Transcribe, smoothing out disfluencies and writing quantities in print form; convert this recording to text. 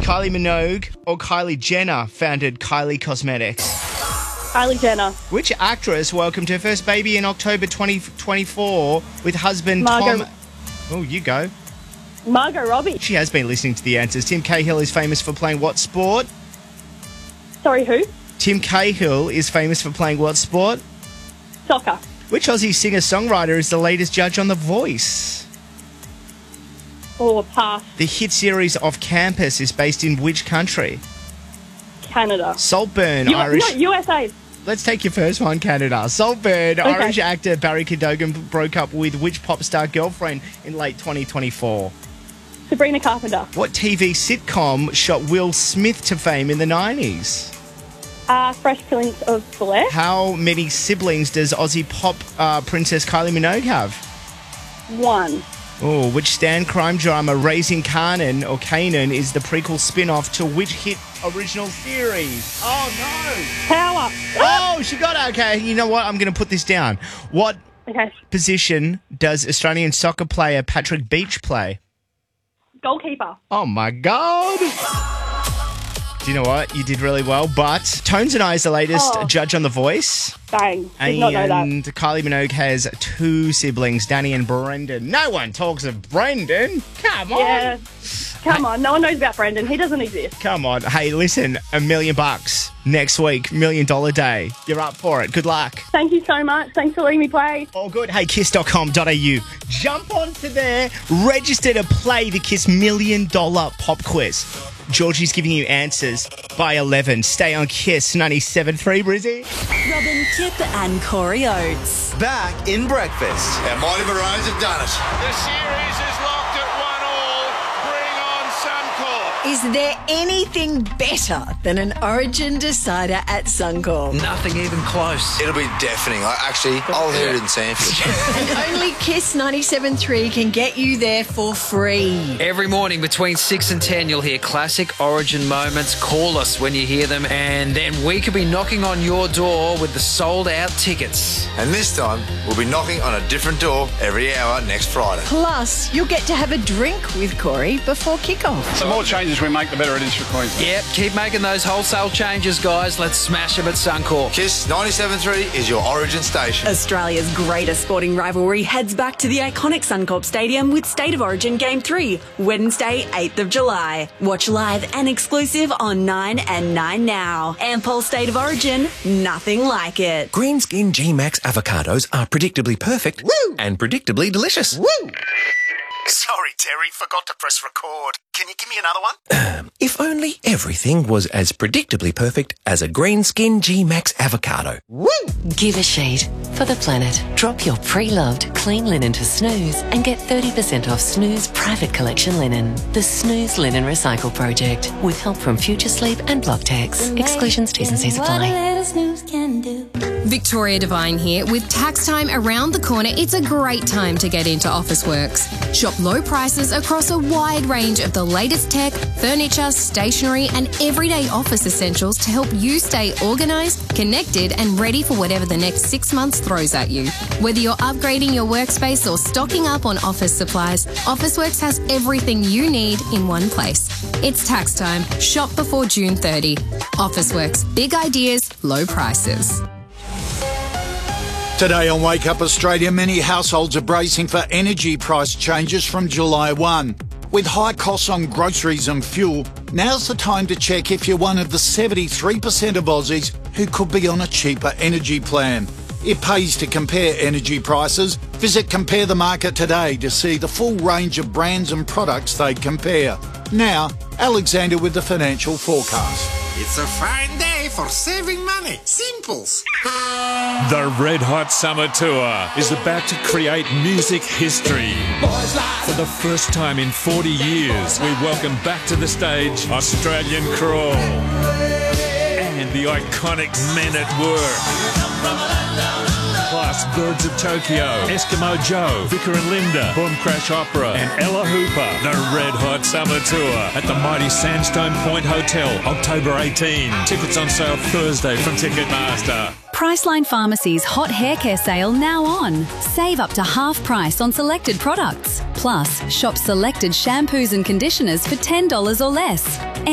Kylie Minogue or Kylie Jenner founded Kylie Cosmetics? Kylie Jenner. Which actress welcomed her first baby in October 2024 with husband Tom... Oh, you go. Margot Robbie. She has been listening to the answers. Tim Cahill is famous for playing what sport? Sorry, who? Tim Cahill is famous for playing what sport? Soccer. Which Aussie singer-songwriter is the latest judge on The Voice? Oh, pass. The hit series Off Campus is based in which country? Canada. Saltburn, Irish... No, USA. Let's take your first one, Canada. Saltburn, Okay. Irish actor Barry Keoghan broke up with which pop star girlfriend in late 2024? Sabrina Carpenter. What TV sitcom shot Will Smith to fame in the 90s? Fresh Prince of Bel-Air. How many siblings does Aussie pop princess Kylie Minogue have? 1. Oh, which Stan crime drama Raising Kanan or Kanan is the prequel spin-off to which hit original series? Oh, no. Power. Oh, she got it. Okay, you know what? I'm going to put this down. What position does Australian soccer player Patrick Beach play? Goalkeeper. Oh, my God. Do you know what? You did really well, but Tones and I is the latest judge on The Voice. Bang. Did not know that. And Kylie Minogue has 2 siblings, Danny and Brendan. No one talks of Brendan. Come on. Yeah. Come on. No one knows about Brendan. He doesn't exist. Come on. Hey, listen, $1 million next week, $1 million day. You're up for it. Good luck. Thank you so much. Thanks for letting me play. All good. Hey, kiss.com.au. Jump onto there. Register to play the Kiss $1 Million Pop Quiz. Georgie's giving you answers by 11. Stay on Kiss 97.3, Brizzy. Robin, Kip and Corey Oates. Back in breakfast. Our Mighty Maroons have done it. The series is locked at 1-1. Bring on Suncorp. Is there anything better than an Origin decider at Suncorp? Nothing even close. It'll be deafening. I'll hear it in Sanford. And only Kiss 97.3 can get you there for free. Every morning between 6 and 10, you'll hear classic Origin moments. Call us when you hear them, and then we could be knocking on your door with the sold-out tickets. And this time, we'll be knocking on a different door every hour next Friday. Plus, you'll get to have a drink with Corey before kickoff. The more changes we make, the better it is for Queensland. Yep, keep making those wholesale changes, guys. Let's smash them at Suncorp. Kiss 97.3 is your Origin station. Australia's greatest sporting rivalry heads back to the iconic Suncorp Stadium with State of Origin Game 3, Wednesday, 8th of July. Watch live and exclusive on 9 and 9 now. Ampol State of Origin, nothing like it. Greenskin G-Max avocados are predictably perfect and predictably delicious. Sorry, Terry, forgot to press record. Can you give me another one? If only everything was as predictably perfect as a Greenskin G-Max avocado. Give a shade for the planet. Drop your pre-loved clean linen to Snooze and get 30% off Snooze Private Collection linen. The Snooze Linen Recycle Project with help from Future Sleep and Blocktex. Exclusions, T's and C's apply. Victoria Devine here. With tax time around the corner, it's a great time to get into Officeworks. Shop low prices across a wide range of the latest tech, furniture, stationery and everyday office essentials to help you stay organised, connected and ready for whatever the next 6 months throws at you. Whether you're upgrading your workspace or stocking up on office supplies, Officeworks has everything you need in one place. It's tax time. Shop before June 30. Officeworks. Big ideas, low prices. Today on Wake Up Australia, many households are bracing for energy price changes from July 1. With high costs on groceries and fuel, now's the time to check if you're one of the 73% of Aussies who could be on a cheaper energy plan. It pays to compare energy prices. Visit Compare the Market today to see the full range of brands and products they compare. Now, Alexander with the financial forecast. It's a fine day for saving money. Simples. The Red Hot Summer Tour is about to create music history. For the first time in 40 years, we welcome back to the stage Australian Crawl and the iconic Men at Work. Plus Birds of Tokyo, Eskimo Joe, Vicar and Linda, Boom Crash Opera and Ella Hooper. The Red Hot Summer Tour at the mighty Sandstone Point Hotel, October 18. Tickets on sale Thursday from Ticketmaster. Priceline Pharmacy's hot hair care sale now on. Save up to half price on selected products. Plus, shop selected shampoos and conditioners for $10 or less.